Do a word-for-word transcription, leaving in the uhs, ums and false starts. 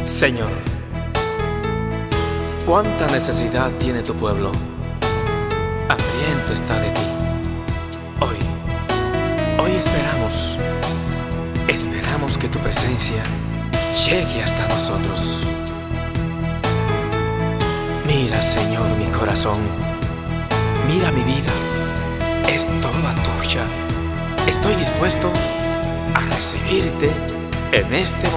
Señor, cuánta necesidad tiene tu pueblo. Hambriento está de ti. Hoy, hoy esperamos, esperamos que tu presencia llegue hasta nosotros. Mira, Señor, mi corazón, mira mi vida, es toda tuya. Estoy dispuesto a recibirte en este momento.